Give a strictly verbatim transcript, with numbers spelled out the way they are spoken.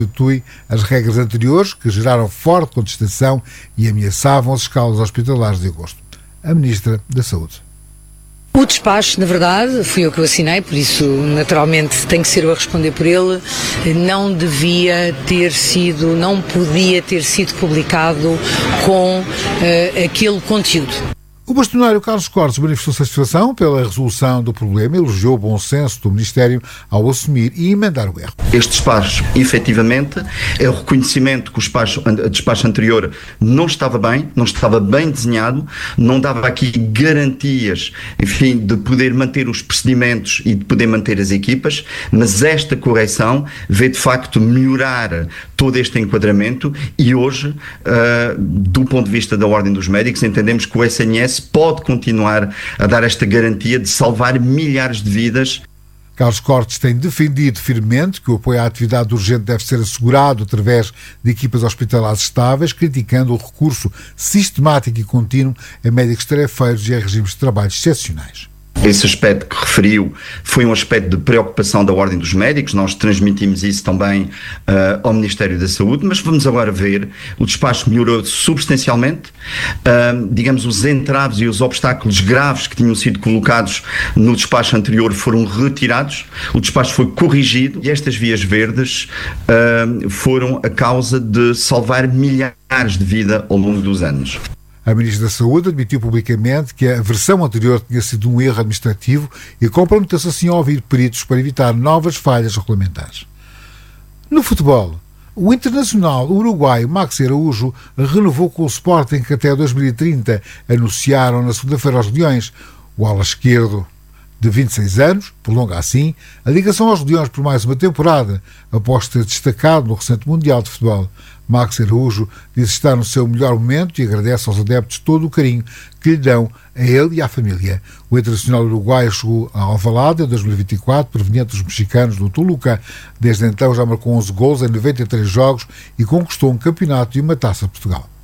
substitui as regras anteriores que geraram forte contestação e ameaçavam as escalas hospitalares de agosto. A Ministra da Saúde. O despacho, na verdade, fui eu que o assinei, por isso, naturalmente, tem que ser eu a responder por ele, não devia ter sido, não podia ter sido publicado com uh, aquele conteúdo. O bastonário Carlos Cortes manifestou satisfação pela resolução do problema e elogiou o bom senso do Ministério ao assumir e emendar o erro. Este despacho, efetivamente, é o reconhecimento que o despacho, o despacho anterior não estava bem, não estava bem desenhado, não dava aqui garantias, enfim, de poder manter os procedimentos e de poder manter as equipas, mas esta correção vê de facto melhorar todo este enquadramento e hoje, uh, do ponto de vista da Ordem dos Médicos, entendemos que o S N S pode continuar a dar esta garantia de salvar milhares de vidas. Carlos Cortes tem defendido firmemente que o apoio à atividade urgente deve ser assegurado através de equipas hospitalares estáveis, criticando o recurso sistemático e contínuo a médicos tarefeiros e a regimes de trabalho excepcionais. Esse aspecto que referiu foi um aspecto de preocupação da Ordem dos Médicos, nós transmitimos isso também uh, ao Ministério da Saúde, mas vamos agora ver, o despacho melhorou substancialmente, uh, digamos, os entraves e os obstáculos graves que tinham sido colocados no despacho anterior foram retirados, o despacho foi corrigido e estas vias verdes uh, foram a causa de salvar milhares de vidas ao longo dos anos. A Ministra da Saúde admitiu publicamente que a versão anterior tinha sido um erro administrativo e comprometeu-se assim a ouvir peritos para evitar novas falhas regulamentares. No futebol, o internacional uruguaio Maxi Araújo renovou com o Sporting que até dois mil e trinta anunciaram na segunda-feira aos Leões. O ala esquerdo, de vinte e seis anos, prolonga assim a ligação aos Leões por mais uma temporada, após ter destacado no recente Mundial de Futebol. Maxi Araújo diz estar no seu melhor momento e agradece aos adeptos todo o carinho que lhe dão a ele e à família. O internacional uruguaio chegou a Alvalade em dois mil e vinte e quatro, proveniente dos mexicanos do Toluca. Desde então já marcou onze gols em noventa e três jogos e conquistou um campeonato e uma Taça de Portugal.